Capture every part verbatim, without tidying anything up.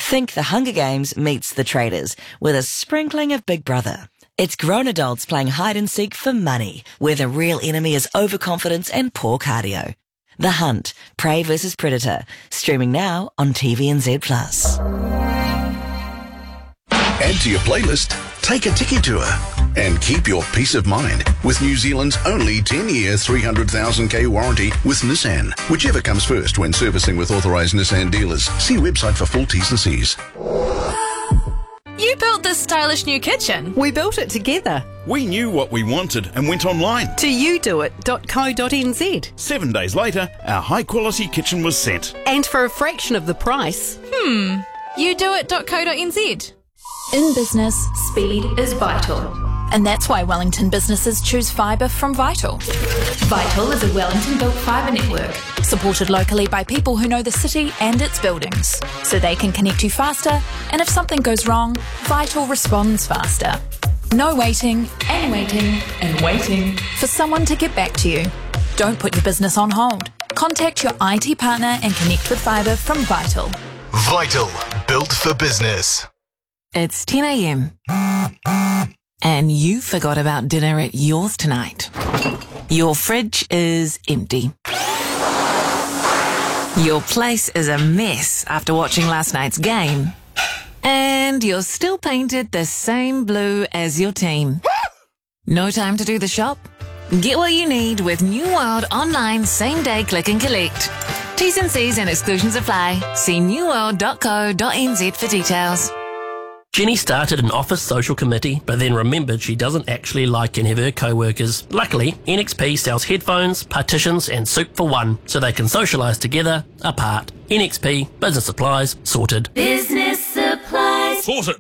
Think The Hunger Games meets The Traitors with a sprinkling of Big Brother. It's grown adults playing hide and seek for money, where the real enemy is overconfidence and poor cardio. The Hunt, Prey versus Predator, streaming now on T V N Z plus. Add to your playlist, take a tiki tour, and keep your peace of mind with New Zealand's only ten-year, three hundred thousand k warranty with Nissan. Whichever comes first when servicing with authorised Nissan dealers. See website for full T's and C's. You built this stylish new kitchen. We built it together. We knew what we wanted and went online to you do it dot co dot n z. Seven days later, our high-quality kitchen was sent. And for a fraction of the price. Hmm. you do it dot co dot n z. In business, speed is vital. And that's why Wellington businesses choose fibre from Vital. Vital is a Wellington-built fibre network, supported locally by people who know the city and its buildings, so they can connect you faster, and if something goes wrong, Vital responds faster. No waiting, and waiting, and waiting for someone to get back to you. Don't put your business on hold. Contact your I T partner and connect with fibre from Vital. Vital, built for business. It's ten a.m. and you forgot about dinner at yours tonight. Your fridge is empty. Your place is a mess after watching last night's game. And you're still painted the same blue as your team. No time to do the shop? Get what you need with New World online same-day click and collect. T's and C's and exclusions apply. See new world dot co dot n z for details. Jenny started an office social committee, but then remembered she doesn't actually like any of her co-workers. Luckily, N X P sells headphones, partitions and soup for one, so they can socialise together, apart. N X P, business supplies, sorted. Business supplies. Sorted.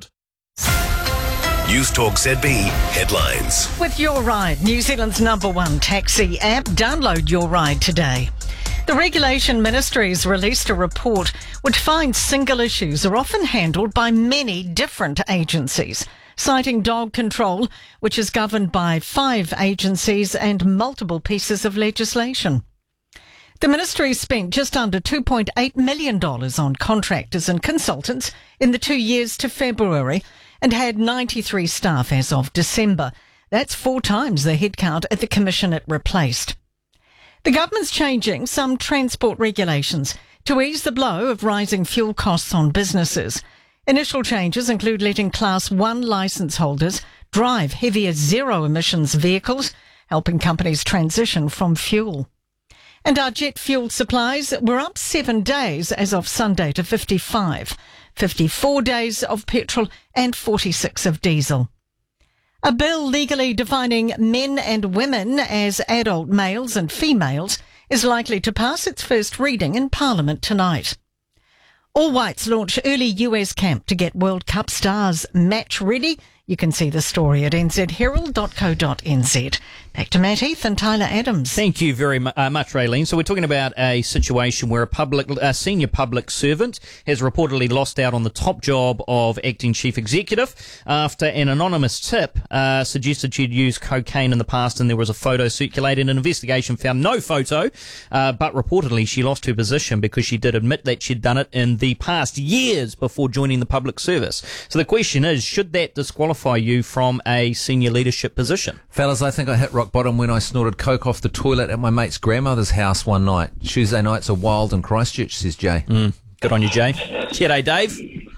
News Talk Z B headlines. With Your Ride, New Zealand's number one taxi app, download Your Ride today. The Regulation Ministry has released a report which finds single issues are often handled by many different agencies, citing dog control, which is governed by five agencies and multiple pieces of legislation. The ministry spent just under two point eight million dollars on contractors and consultants in the two years to February and had ninety-three staff as of December. That's four times the headcount at the commission it replaced. The government's changing some transport regulations to ease the blow of rising fuel costs on businesses. Initial changes include letting Class one licence holders drive heavier zero-emissions vehicles, helping companies transition from fuel. And our jet fuel supplies were up seven days as of Sunday to fifty-five, fifty-four days of petrol and forty-six of diesel. A bill legally defining men and women as adult males and females is likely to pass its first reading in Parliament tonight. All Whites launch early U S camp to get World Cup stars match ready. You can see the story at n z herald dot co dot n z. Back to Matt Heath and Tyler Adams. Thank you very mu- uh, much, Raylene. So we're talking about a situation where a public, a senior public servant has reportedly lost out on the top job of acting chief executive after an anonymous tip uh, suggested she'd used cocaine in the past, and there was a photo circulated. An investigation found no photo, uh, but reportedly she lost her position because she did admit that she'd done it in the past years before joining the public service. So the question is, should that disqualify you from a senior leadership position? Fellas, I think I hit rock bottom when I snorted coke off the toilet at my mate's grandmother's house one night. Tuesday nights are wild in Christchurch, says Jay. Mm, good on you, Jay. G'day, Dave.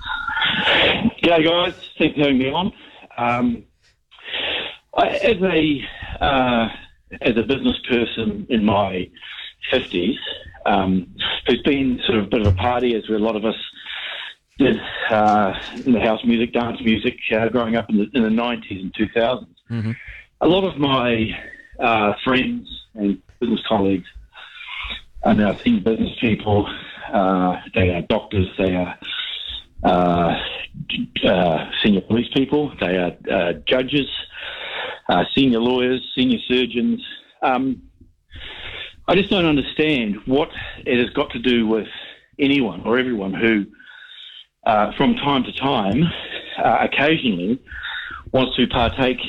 G'day, guys. Thanks for having me on. Um, I, as a uh, as a business person in my fifties, um, who's been sort of a bit of a party, as a lot of us did uh, in the house music, dance music, uh, growing up in the, in the nineties and two thousands. Mm-hmm. A lot of my uh, friends and business colleagues are now senior business people. Uh, they are doctors. They are uh, uh, senior police people. They are uh, judges, uh, senior lawyers, senior surgeons. Um, I just don't understand what it has got to do with anyone or everyone who, uh, from time to time, uh, occasionally, wants to partake